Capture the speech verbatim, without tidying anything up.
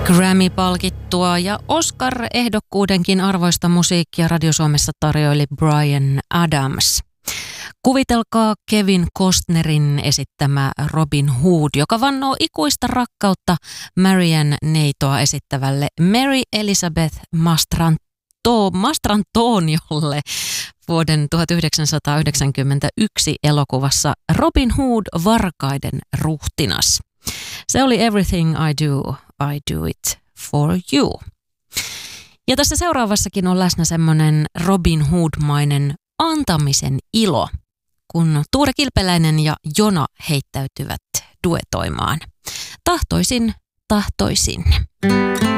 Grammy-palkittua ja Oscar-ehdokkuudenkin arvoista musiikkia Radio Suomessa tarjoili Bryan Adams. Kuvitelkaa Kevin Costnerin esittämä Robin Hood, joka vannoo ikuista rakkautta Marian neitoa esittävälle Mary Elizabeth Mastranto, Mastrantoniolle vuoden tuhatyhdeksänsataayhdeksänkymmentäyksi elokuvassa Robin Hood varkaiden ruhtinas. Se oli Everything I Do, I Do It For You. Ja tässä seuraavassakin on läsnä semmoinen Robin Hood-mainen antamisen ilo, kun Tuure Kilpeläinen ja Jona heittäytyvät duetoimaan. Tahtoisin, tahtoisin.